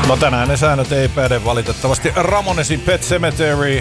No tänään ne säännöt ei päde valitettavasti. Ramonesin Pet Sematary.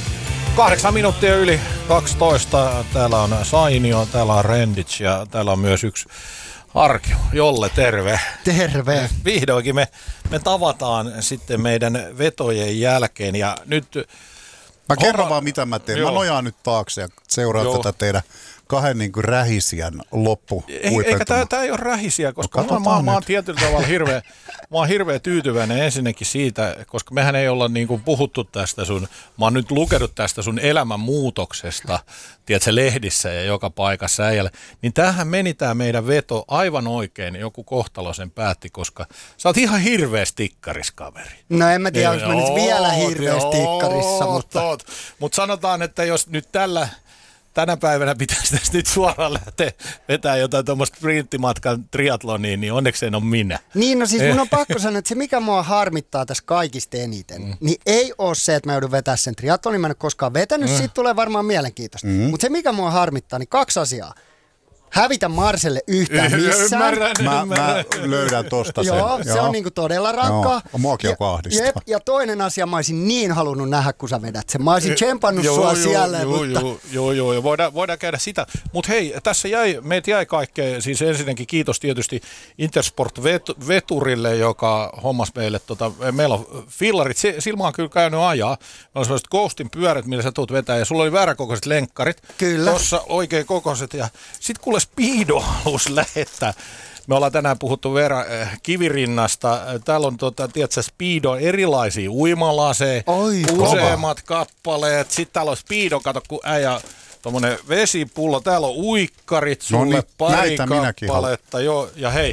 8 minuuttia yli 12. Täällä on Sainio, täällä on Renditch ja täällä on myös yksi Arkio. Jolle, terve. Terve. Vihdoinkin me tavataan sitten meidän vetojen jälkeen ja nyt... Mä kerron vaan mitä mä teen. Joo. Mä nojaan nyt taakse ja seuraan tätä teidän kahden niin kuin rähisijän eikä tää ei ole rähisiä, koska mä oon tietyllä tavalla hirveä tyytyväinen ensinnäkin siitä, koska mehän ei olla niin kuin puhuttu tästä mä oon nyt lukenut tästä sun elämänmuutoksesta, tiedätkö, lehdissä ja joka paikassa äijälle, niin tämähän meni tää meidän veto aivan oikein, joku kohtalo sen päätti, koska sä oot ihan hirveä stikkariskaveri. No en mä tiedä, jos mä nyt vielä hirveä stikkarissa, mutta... Mutta sanotaan, että jos nyt tänä päivänä pitäisi tässä nyt suoraan lähteä vetämään jotain tuommoista sprinttimatkan triatloniin, niin onneksi en ole minä. Niin, no siis mun on pakko sanoa, että se mikä mua harmittaa tässä kaikista eniten, niin ei ole se, että mä joudun vetämään sen triatlonin. Mä en ole koskaan vetänyt, siitä tulee varmaan mielenkiintoista. Mutta se mikä mua harmittaa, niin 2 asiaa. Hävitä Marselle yhtään missään. Mä löydän tosta sen. Joo, se on niinku todella rankkaa. Muakin joku ahdistaa. Ja toinen asia, mä olisin niin halunnut nähdä, kun sä vedät sen. Mä olisin tsempannut sua siellä. Joo, voidaan käydä sitä. Mutta hei, tässä meitä jäi kaikkea. Siis ensinnäkin kiitos tietysti Intersport-veturille, joka hommas meille. Meillä on fillarit. Silma on kyllä käynyt ajaa. Meillä on sellaiset Ghostin pyörät, millä sä tulet vetää. Ja sulla oli vääränkokoiset lenkkarit. Kyllä. Tossa oikein kokoiset. Ja sit kuule Speedo halusi lähettää. Me ollaan tänään puhuttu Veera Kivirinnasta. Täällä on, tiedätkö, Speedo erilaisia uimalaseja, useammat kappaleet. Sitten täällä on Speedo, kato kun äijä, tommonen vesipullo. Täällä on uikkarit sulle, pari kappaletta. Joo, ja hei,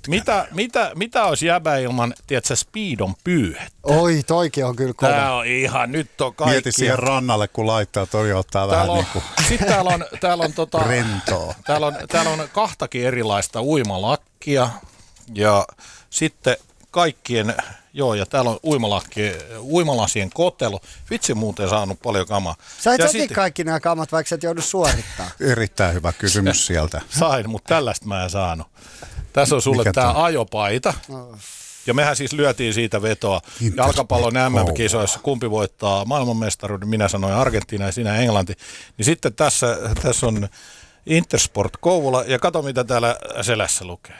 mitä olisi jäbä ilman, tiedätkö, Speedon pyyhet? Oi, toikin on kyllä kova. Tää on ihan, nyt on kaikki. Mieti siihen rannalle, kun laittaa, toi ottaa vähän niin kuin sitten täällä on rentoa. Täällä on 2 erilaista uimalakkia ja sitten kaikkien, ja täällä on uimalasien kotelo. Vitsi muuten saanut paljon kamaa. Sait säkin kaikki nämä kamat, vaikka sä et joudu suorittamaan? Erittäin hyvä kysymys sieltä. Sain, mutta tällaista mä en saanut. Tässä on sulle tää ajopaita. Ja mehän siis lyötiin siitä vetoa jalkapallon MM-kisoissa. Kumpi voittaa maailmanmestaruuden? Minä sanoin Argentiina ja sinä Englanti. Niin sitten tässä on Intersport Kouvola. Ja kato mitä täällä selässä lukee.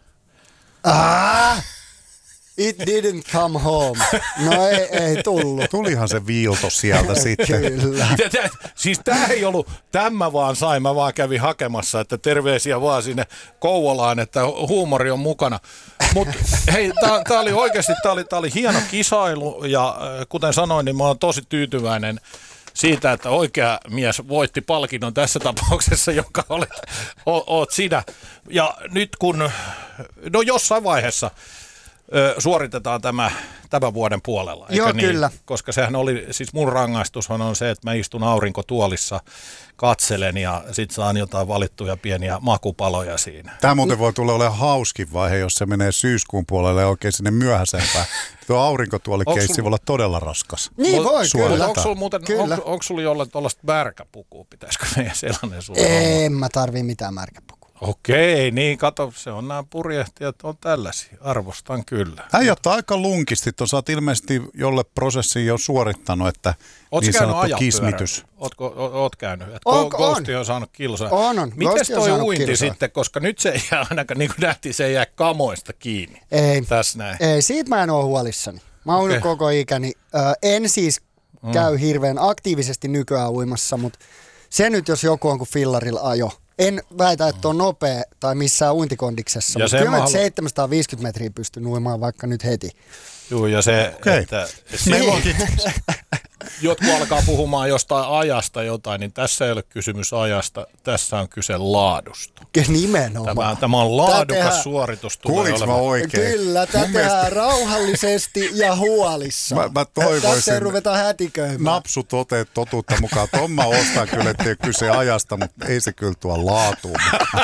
It didn't come home. No ei tullut. Tulihan se viilto sieltä sitten. Kyllä. Siis tää ei ollut, mä vaan kävin hakemassa, että terveisiä vaan sinne Kouvolaan, että huumori on mukana. Mutta hei, tää oli oikeasti, tää oli hieno kisailu ja kuten sanoin, niin mä oon tosi tyytyväinen siitä, että oikea mies voitti palkinnon tässä tapauksessa, joka oot sinä. Ja nyt kun, jossain vaiheessa suoritetaan tämän vuoden puolella, eikö joo, niin? Kyllä. Koska sehän oli, siis mun rangaistushan on se, että mä istun aurinkotuolissa, katselen ja sit saan jotain valittuja pieniä makupaloja siinä. Tämä muuten voi tulla olemaan hauskin vaihe, jos se menee syyskuun puolelle ja oikein sinne myöhäisempään. Tuo aurinkotuolikeissi voi olla todella raskas. Niin voi, kyllä. Onko sulla jollain tuollaista märkäpukua? Pitäisikö meidän sellainen sulla En mä tarvii mitään märkäpukua. Okei, niin kato, se on nämä purjehtijat on tällaisia, arvostan kyllä. Äijät aika lunkisti, sä oot ilmeisesti jolle prosessin jo suorittanut, että niin sanottu kismitys. Oot käynyt, että Ghosti on saanut kilsaa. On. Mites toi uinti sitten, koska nyt se ei jää ainakaan, niin kuin nähtiin, se ei jää kamoista kiinni. Tässä näin. Ei, siitä mä en ole huolissani. Mä oon koko ikäni. En siis käy hirveän aktiivisesti nykyään uimassa, mutta se nyt jos joku on kuin fillarilla ajo. En väitä, että on nopea tai missään uintikondiksessa, mutta kyllä mä 750 metriä pystyn uimaan vaikka nyt heti. Joo, ja se, että jotkut alkaa puhumaan jostain ajasta jotain, niin tässä ei ole kysymys ajasta, tässä on kyse laadusta. Nimenomaan. Tämä on laadukas suoritus. Kuulinko mä oikein? Kyllä, tätä tehdään rauhallisesti ja huolissa. Mä toivoisin. Tässä ei ruveta hätiköimään. Napsu totuutta mukaan. Tuon mä ostan kyllä, ettei kyse ajasta, mutta ei se kyllä tuo laatuun.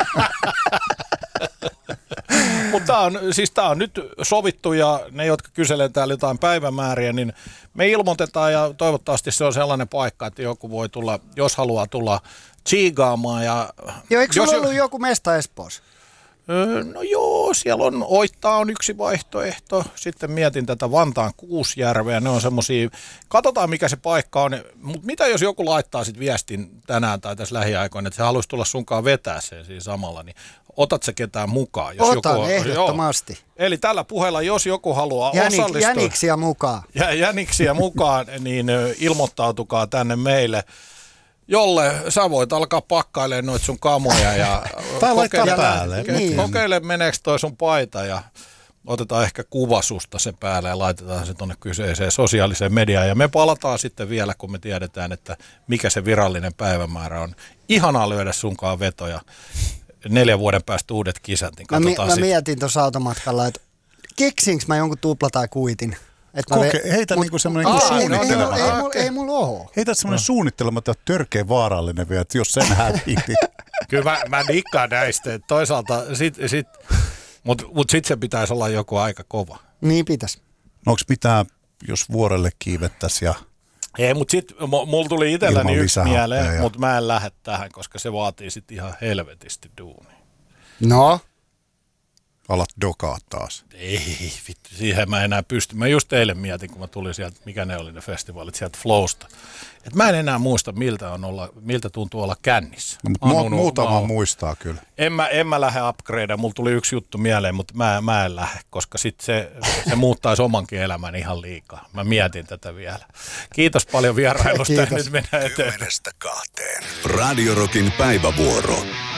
Mutta tämä on nyt sovittu ja ne, jotka kyselee täällä jotain päivämääriä, niin me ilmoitetaan ja toivottavasti se on sellainen paikka, että joku voi tulla, jos haluaa tulla tsiigaamaan. Joo, eikö sulla ollut joku mesta Espoossa? No joo, siellä on Oittaa on yksi vaihtoehto. Sitten mietin tätä Vantaan Kuusjärveä. Ne on semmosia, katsotaan mikä se paikka on. Mutta mitä jos joku laittaa sitten viestin tänään tai tässä lähiaikoina, että se haluaisi tulla sunkaan vetää sen siinä samalla, niin otat sä ketään mukaan? Jos Otan joku, ehdottomasti. Joo. Eli tällä puheella, jos joku haluaa osallistua. Jäniksiä mukaan. Jäniksiä mukaan, niin ilmoittautukaa tänne meille. Jolle sä voit alkaa pakkailemaan noita sun kamoja ja kokeile meneekö toi sun paita ja otetaan ehkä kuva susta sen päälle ja laitetaan se tonne kyseiseen sosiaaliseen mediaan. Ja me palataan sitten vielä, kun me tiedetään, että mikä se virallinen päivämäärä on. Ihanaa lyödä sunkaan vetoja. 4 vuoden päästä uudet kisat. Niin mä mietin tuossa automatkalla, että keksinkö mä jonkun tupla tai kuitin. Heitä niinku semmoinen suunnittelematta. Ei mulla ole. Heitä semmoinen suunnittelematta törkeä vaarallinen vielä, että jos sen hävii. Kyllä mä dikkaan näistä. Toisaalta mutta sitten se pitäisi olla joku aika kova. Niin pitäisi. No onko mitään, jos vuorelle kiivettäisiin ja... Ei, mutta sitten mulla tuli itselläni yksi mieleen, mutta mä en lähde tähän, koska se vaatii sitten ihan helvetisti duunia. No? Alat dokaa taas. Ei, vittu, siihen mä enää pysty. Mä just eilen mietin, kun mä tulin sieltä, mikä ne oli ne festivaalit, sieltä Flowsta. Et mä en enää muista, miltä tuntuu olla kännissä. No, muutama muistaa kyllä. En mä lähde upgradeaan. Mulla tuli yksi juttu mieleen, mutta mä en lähde, koska sit se muuttaisi omankin elämän ihan liikaa. Mä mietin tätä vielä. Kiitos paljon vierailusta. Nyt mennään eteenpäin. 10-2. Radio Rockin päivävuoro.